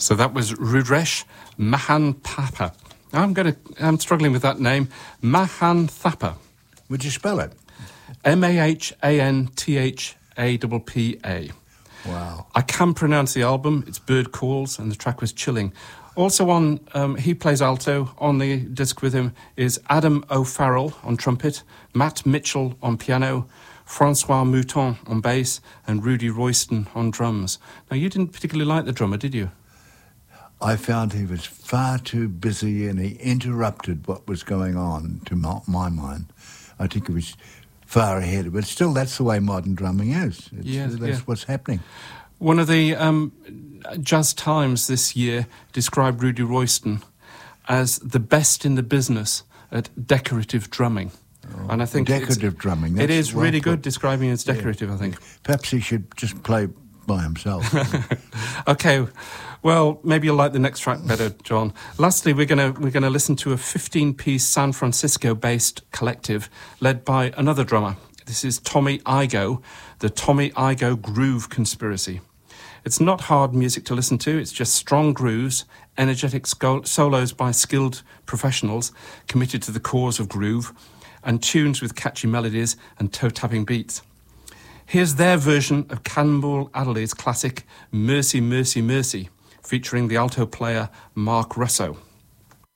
So that was Rudresh Mahanthappa. I'm struggling with that name. Mahanthappa. Would you spell it? Mahanthappa. Wow. I can pronounce the album. It's Bird Calls, and the track was Chilling. Also on, he plays alto. On the disc with him is Adam O'Farrell on trumpet, Matt Mitchell on piano, Francois Mouton on bass, and Rudy Royston on drums. Now, you didn't particularly like the drummer, did you? I found he was far too busy and he interrupted what was going on, to my mind. I think he was far ahead of it. Still, that's the way modern drumming is. That's what's happening. One of the Jazz Times this year described Rudy Royston as the best in the business at decorative drumming. And I think decorative drumming. It is really good describing it as decorative, I think. Perhaps he should just play by himself. Okay, well, maybe you'll like the next track better, John. Lastly, we're gonna listen to a 15-piece San Francisco-based collective led by another drummer. This is Tommy Igoe, the Tommy Igoe Groove Conspiracy. It's not hard music to listen to. It's just strong grooves, energetic solos by skilled professionals committed to the cause of groove, and tunes with catchy melodies and toe-tapping beats. Here's their version of Cannonball Adderley's classic Mercy, Mercy, Mercy, featuring the alto player Mark Russo.